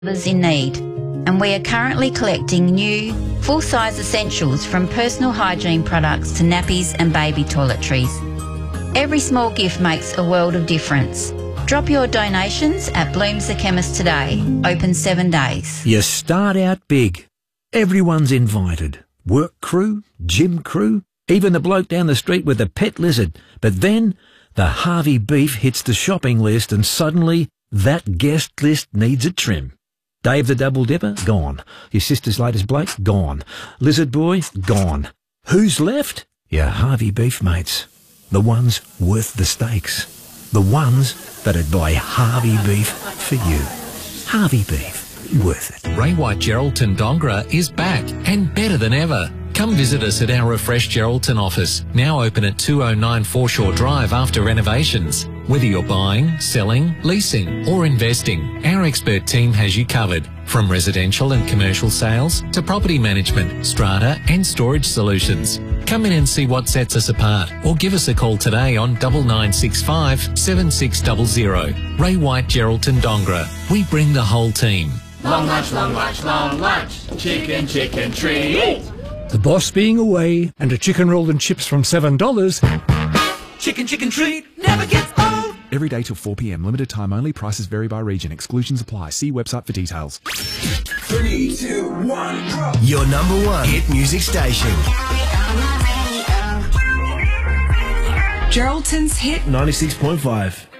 others in need, and we are currently collecting new, full-size essentials from personal hygiene products to nappies and baby toiletries. Every small gift makes a world of difference. Drop your donations at Bloom's the Chemist today, open 7 days. You start out big. Everyone's invited. Work crew, gym crew, even the bloke down the street with the pet lizard. But then the Harvey beef hits the shopping list and suddenly that guest list needs a trim. Dave the Double Dipper, gone. Your sister's latest bloke, gone. Lizard Boy, gone. Who's left? Your Harvey beef mates. The ones worth the stakes. The ones that'd buy Harvey beef for you. Harvey beef, worth it. Ray White Geraldton Dongra is back and better than ever. Come visit us at our refreshed Geraldton office, now open at 209 Foreshore Drive after renovations. Whether you're buying, selling, leasing or investing, our expert team has you covered. From residential and commercial sales to property management, strata and storage solutions. Come in and see what sets us apart or give us a call today on 9965 7600. Ray White Geraldton Dongra. We bring the whole team. Long lunch, long lunch, long lunch. Chicken, chicken treat. The boss being away and a chicken roll and chips from $7. Chicken, chicken treat never gets old. Every day till 4 p.m. Limited time only. Prices vary by region. Exclusions apply. See website for details. 3, 2, 1, go. Your number one hit music station. Geraldton's Hit 96.5.